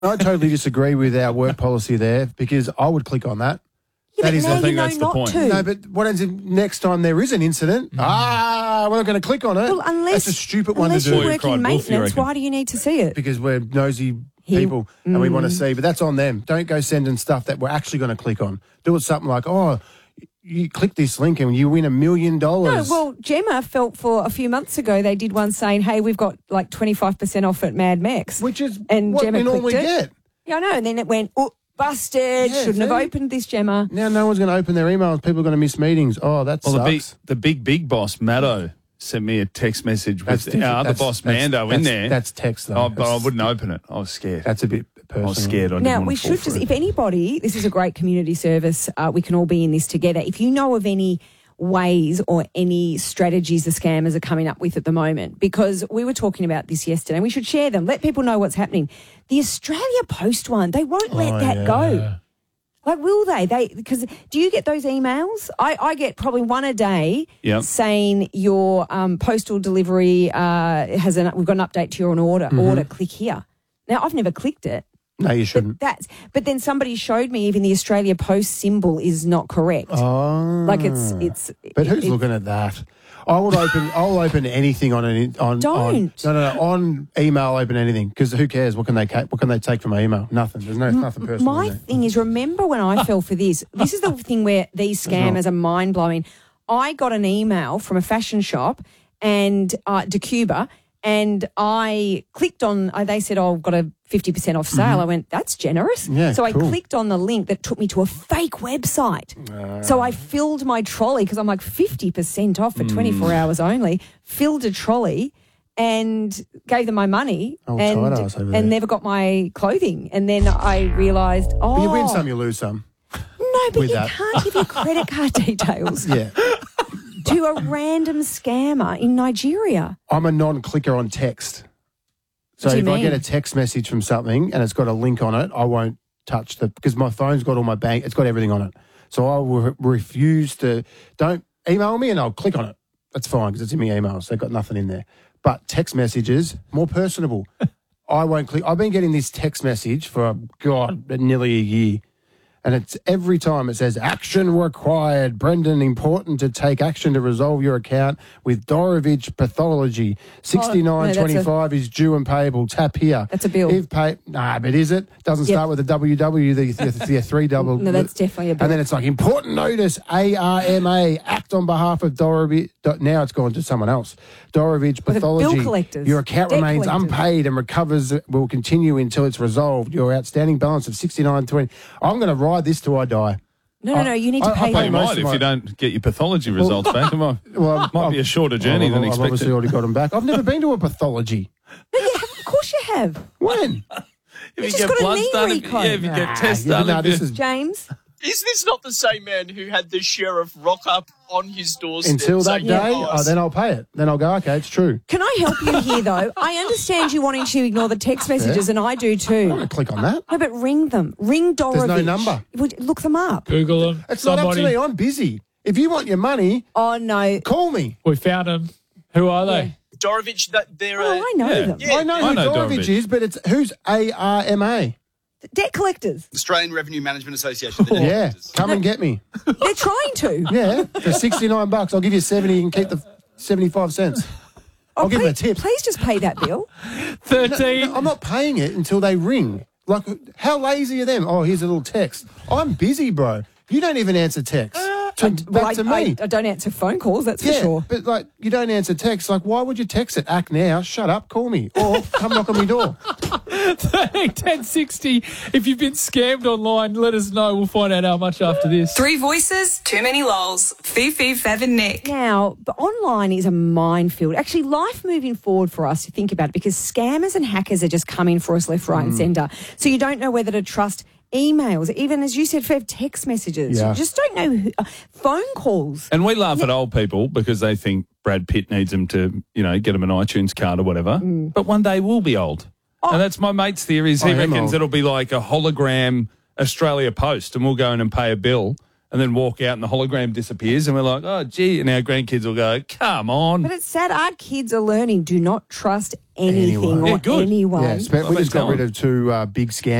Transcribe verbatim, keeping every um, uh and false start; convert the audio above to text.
I totally disagree with our work policy there because I would click on that. Yeah, that but is, now I you think know that's the not point. to. No, but what happens if next time there is an incident? Mm. Ah, we're not going to click on it. Well, unless, that's a stupid one to unless do. you're working maintenance, why do you need to see it? Because we're nosy He, people and mm. we want to see, but that's on them. Don't go sending stuff that we're actually going to click on. Do it something like, oh, you click this link and you win a million dollars. No, well, Gemma felt for a few months ago they did one saying, hey, we've got like twenty-five percent off at Mad Max. Which is and what Gemma we normally clicked it. get. Yeah, I know. And then it went, oh, busted. Yeah, Shouldn't have see? opened this, Gemma. Now no one's going to open their emails. People are going to miss meetings. Oh, that well, sucks. the big, the big, big boss, Maddo, sent me a text message That's with our other that's, boss, that's, Mando, that's, in there. That's text, though. Oh, but that's, I wouldn't open it. I was scared. That's a bit personal. I was scared. I didn't Now, want we to fall should for just, it. if anybody, this is a great community service, uh, we can all be in this together. If you know of any ways or any strategies the scammers are coming up with at the moment, because we were talking about this yesterday, and we should share them, let people know what's happening. The Australia Post one, they won't let Oh, that yeah. go. Like, will they? They because do you get those emails? I, I get probably one a day Yep. saying your um, postal delivery uh, has an we've got an update to your order. Mm-hmm. Order, click here. Now I've never clicked it. No, you shouldn't. But that's but then somebody showed me even the Australia Post symbol is not correct. Oh, Like it's it's. But who's it- looking at that? I would open. I'll open anything on an on. Don't. On, no, no, no. On email, I'll open anything because who cares? What can they? What can they take from my email? Nothing. There's no nothing personal. My in there. thing is, remember when I fell for this? This is the thing where these scammers are mind blowing. I got an email from a fashion shop and uh, DeCuba, and I clicked on. Uh, they said, "Oh, I've got a fifty percent off sale." I went, "That's generous." Yeah, so I cool. clicked on the link that took me to a fake website. So I filled my trolley because I'm like fifty percent off for twenty-four hours only. Filled a trolley. And gave them my money Oh, and, tight ass over there. and never got my clothing. And then I realised, oh. But you win some, you lose some. No, but with you that. can't give your credit card details Yeah, to a random scammer in Nigeria. I'm a non-clicker on text. So What do if you I get mean? a text message from something and it's got a link on it, I won't touch the because my phone's got all my bank. It's got everything on it. So I will re- refuse to. Don't email me and I'll click on it. That's fine because it's in my emails. They've got nothing in there. But text messages, more personable. I won't click. I've been getting this text message for, God, nearly a year. And it's every time it says, action required. Brendan, important to take action to resolve your account with Dorovich Pathology. sixty-nine twenty-five is due and payable. Tap here. That's a bill. If pay, nah, but is it? Doesn't Yep. start with a W W, the, the, the three double. No, that's definitely a bill. And then it's like, important notice, A R M A, act on behalf of Dorovich. Now it's gone to someone else. Dorovich Well, the bill Pathology. collectors, Your account debt remains collectors. unpaid and recovers will continue until it's resolved. Your outstanding balance of sixty-nine twenty. I'm going to ride this till I die. No, no, no, you need to I- I pay pay Well, you them. most might of if my- you don't get your pathology results back. It might, Well, might be a shorter journey I've, than I've expected. obviously already got them back. I've never been to a pathology. No, you have, of course you have. When? If just got a bloods knee done, if- recon. yeah, if you Nah, get tests yeah, done, no, if this you- is James? Is this not the same man who had the sheriff rock up on his doorstep? until that saying, day, "Oh, oh, then I'll pay it. Then I'll go, okay, it's true. Can I help you here, though? I understand you wanting to ignore the text messages, and I do I'm too. going to click on that. No, but ring them. Ring Dorovich. no number. Would- Look them up. Google them. It's not up to me. I'm busy. If you want your money, Oh, no. call me. We found them. Who are they? Dorovich, that they're Oh, a, I know Yeah. them. Yeah. I know I who know Dorovich Dorovich. is, but it's who's A R M A? Debt collectors. Australian Revenue Management Association. the debt Yeah, collectors. come and get me. They're trying to. Yeah, for sixty-nine bucks. I'll give you seventy and keep the seventy-five cents. I'll Oh, give them a please, tip. Please just pay that bill. thirteen. No, I'm not paying it until they ring. Like, how lazy are them? Oh, here's a little text. I'm busy, bro. You don't even answer text. To, back Well, I, to me. I, I don't answer phone calls, that's yeah, for sure. but like, you don't answer text. Like, why would you text it? Act now. Shut up. Call me. Or come knock on my door. thirteen ten sixty. If you've been scammed online, let us know. We'll find out how much after this. Three voices, too many lols. Fifi, Fev and Nick. Now, but online is a minefield. Actually, life moving forward for us to think about it because scammers and hackers are just coming for us left, right, and centre. So you don't know whether to trust emails, even as you said, Fev, text messages. Yeah. You just don't know who, uh, phone calls. And we laugh at old people because they think Brad Pitt needs them to, you know, get them an iTunes card or whatever. But one day we'll be old. And that's my mate's theory is he I am reckons old. it'll be like a hologram Australia Post and we'll go in and pay a bill and then walk out and the hologram disappears and we're like, oh, gee, and our grandkids will go, come on. But it's sad. Our kids are learning. Do not trust anything Anyone. or Yeah, good. anyone. Yeah, spe- we Well, just got that's rid of two uh, big scams.